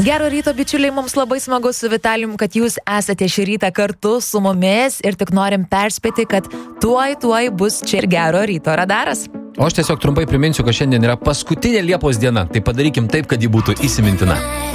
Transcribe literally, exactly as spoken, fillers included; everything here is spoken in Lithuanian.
Gero ryto, bičiuliai, mums labai smagu su Vitalijum, kad jūs esate šį rytą kartu su mumis ir tik norim perspėti, kad tuoj, tuoj bus čia ir Gero ryto radaras. O aš tiesiog trumpai priminsiu, kad šiandien yra paskutinė Liepos diena, tai padarykim taip, kad ji būtų įsimintina.